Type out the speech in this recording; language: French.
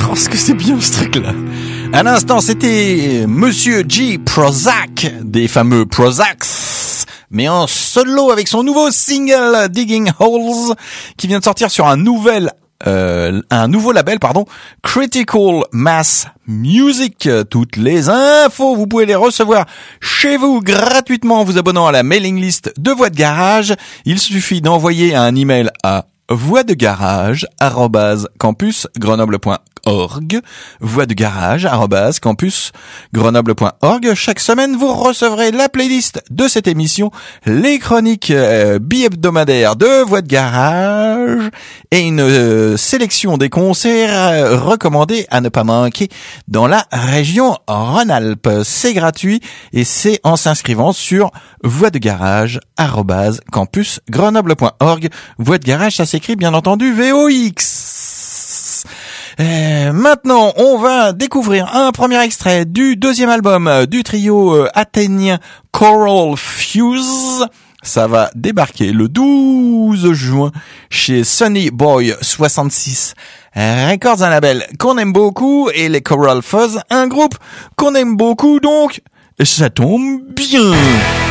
Parce que c'est bien ce truc-là. À l'instant, c'était Monsieur G. Prozac, des fameux Prozacs, mais en solo avec son nouveau single Digging Holes, qui vient de sortir sur un nouveau label, Critical Mass Music. Toutes les infos, vous pouvez les recevoir chez vous gratuitement en vous abonnant à la mailing list de Voix de Garage. Il suffit d'envoyer un email à voixdegarage@campusgrenoble.org, voixdegarage@campusgrenoble.org. Chaque semaine, vous recevrez la playlist de cette émission, les chroniques bi-hebdomadaires de Voix de Garage et une sélection des concerts recommandés à ne pas manquer dans la région Rhône-Alpes. C'est gratuit et c'est en s'inscrivant sur voixdegarage@campusgrenoble.org. Voix de Garage, ça s'écrit bien entendu VOX. Maintenant, on va découvrir un premier extrait du deuxième album du trio athénien Choral Fuse. Ça va débarquer le 12 juin chez Sonny Boy 66 Records, un label qu'on aime beaucoup, et les Choral Fuzz, un groupe qu'on aime beaucoup, donc ça tombe bien.